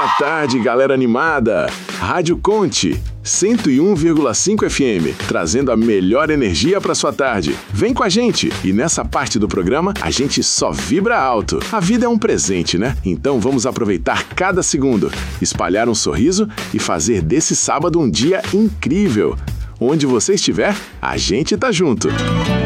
Boa tarde, galera animada! Rádio Conte, 101,5 FM, trazendo a melhor energia para sua tarde. Vem com a gente! E nessa parte do programa, a gente só vibra alto. A vida é um presente, né? Então vamos aproveitar cada segundo, espalhar um sorriso e fazer desse sábado um dia incrível. Onde você estiver, a gente tá junto.